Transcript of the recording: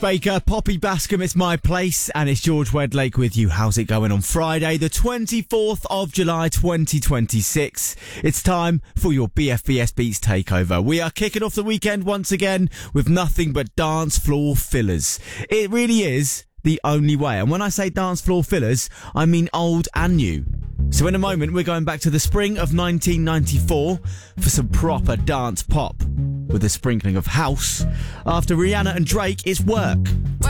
Baker, Poppy Bascom, it's my place, and it's George Wedlake with you. How's it going on Friday, the 24th of July, 2026? It's time for your BFBS Beats takeover. We are kicking off the weekend once again with nothing but dance floor fillers. It really is the only way. And when I say dance floor fillers, I mean old and new. So in a moment, we're going back to the spring of 1994 for some proper dance pop with a sprinkling of house. After Rihanna and Drake, it's Work.